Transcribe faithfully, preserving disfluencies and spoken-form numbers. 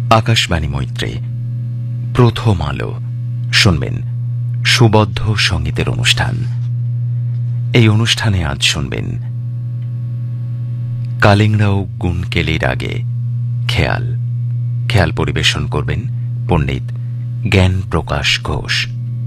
আকাশবাণী মৈত্রী, প্রথম আলো। শুনবেন সুবদ্ধ সঙ্গীতের অনুষ্ঠান। এই অনুষ্ঠানে আজ শুনবেন কালিংরাও গুণকেলির আগে খেয়াল। খেয়াল পরিবেশন করবেন পণ্ডিত জ্ঞান প্রকাশ ঘোষ।